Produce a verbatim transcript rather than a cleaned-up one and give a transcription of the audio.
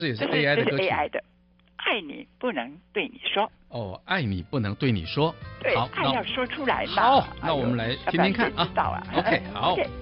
这也是这 A I 的这是歌曲 A I 的，爱你不能对你说。 哦，爱你不能对你说。 对， 好， 爱要说出来嘛。 好，那我们来听听看啊。 知道啊。 OK， 好。 OK